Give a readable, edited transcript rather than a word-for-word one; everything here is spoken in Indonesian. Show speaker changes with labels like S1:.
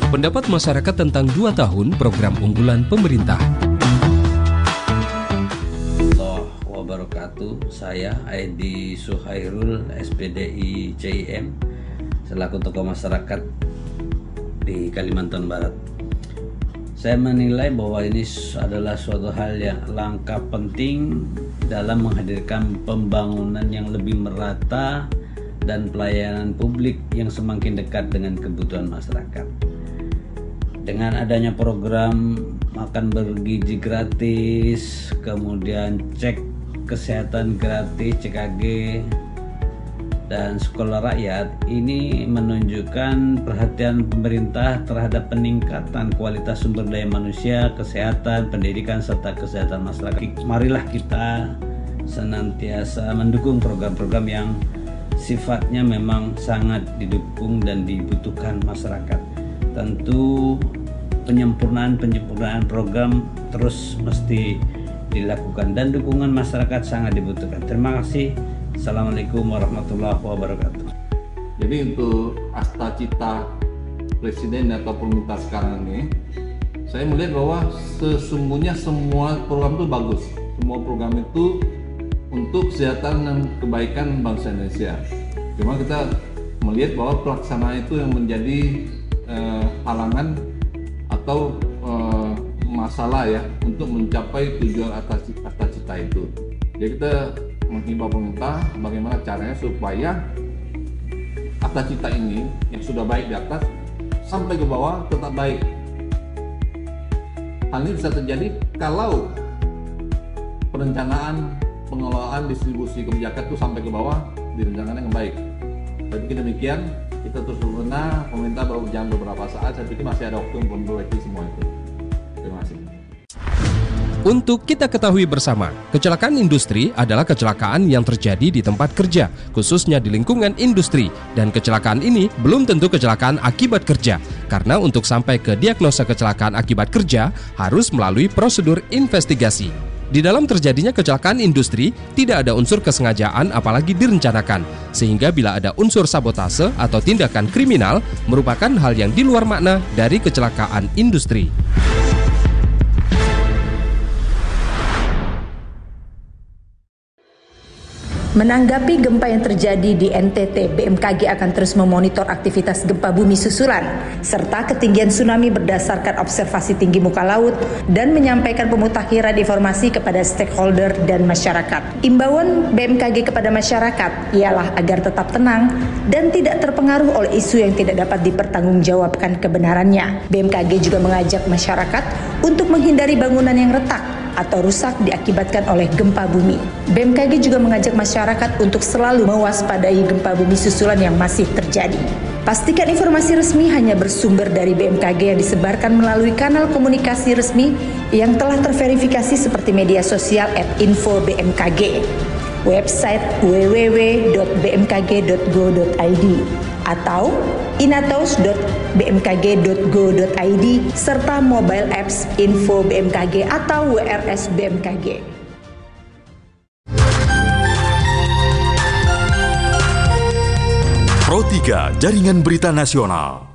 S1: Pendapat masyarakat tentang 2 tahun program unggulan pemerintah.
S2: Wabarakatuh. Saya Aidi Suhairul, SPDI CIM, selaku tokoh masyarakat di Kalimantan Barat. Saya menilai bahwa ini adalah suatu hal yang langkah penting dalam menghadirkan pembangunan yang lebih merata dan pelayanan publik yang semakin dekat dengan kebutuhan masyarakat. Dengan adanya program makan bergizi gratis, kemudian cek kesehatan gratis, CKG, dan sekolah rakyat, ini menunjukkan perhatian pemerintah terhadap peningkatan kualitas sumber daya manusia, kesehatan, pendidikan, serta kesehatan masyarakat. Marilah kita senantiasa mendukung program-program yang sifatnya memang sangat didukung dan dibutuhkan masyarakat. Tentu penyempurnaan program terus mesti dilakukan dan dukungan masyarakat sangat dibutuhkan. Terima kasih. Assalamualaikum warahmatullahi wabarakatuh.
S3: Jadi untuk asta cita presiden atau pemerintah sekarang ini, saya melihat bahwa sesungguhnya semua program itu bagus. Semua program itu untuk kesehatan dan kebaikan bangsa Indonesia. Cuma kita melihat bahwa pelaksanaan itu yang menjadi halangan atau masalah ya untuk mencapai tujuan atas cita itu. Jadi kita menghimbau pemerintah bagaimana caranya supaya atas cita ini yang sudah baik di atas sampai ke bawah tetap baik. Hal ini bisa terjadi kalau perencanaan, pengelolaan, distribusi kebijakan itu sampai ke bawah direncanakan dengan baik. Tapi demikian, kita terus berbenah, pemerintah baru berjalan beberapa saat, saya pikir masih ada waktu untuk memperbaiki semua itu. Terima kasih.
S1: Untuk kita ketahui bersama, kecelakaan industri adalah kecelakaan yang terjadi di tempat kerja, khususnya di lingkungan industri. Dan kecelakaan ini belum tentu kecelakaan akibat kerja, karena untuk sampai ke diagnosa kecelakaan akibat kerja harus melalui prosedur investigasi. Di dalam terjadinya kecelakaan industri, tidak ada unsur kesengajaan apalagi direncanakan, sehingga bila ada unsur sabotase atau tindakan kriminal, merupakan hal yang di luar makna dari kecelakaan industri.
S4: Menanggapi gempa yang terjadi di NTT, BMKG akan terus memonitor aktivitas gempa bumi susulan serta ketinggian tsunami berdasarkan observasi tinggi muka laut dan menyampaikan pemutakhiran informasi kepada stakeholder dan masyarakat. Imbauan BMKG kepada masyarakat ialah agar tetap tenang dan tidak terpengaruh oleh isu yang tidak dapat dipertanggungjawabkan kebenarannya. BMKG juga mengajak masyarakat untuk menghindari bangunan yang retak atau rusak diakibatkan oleh gempa bumi. BMKG juga mengajak masyarakat untuk selalu mewaspadai gempa bumi susulan yang masih terjadi. Pastikan informasi resmi hanya bersumber dari BMKG yang disebarkan melalui kanal komunikasi resmi yang telah terverifikasi seperti media sosial @info-bmkg, website www.bmkg.go.id atau inatos.bmkg.go.id serta mobile apps Info BMKG atau WRS BMKG.
S5: Pro 3 Jaringan Berita Nasional.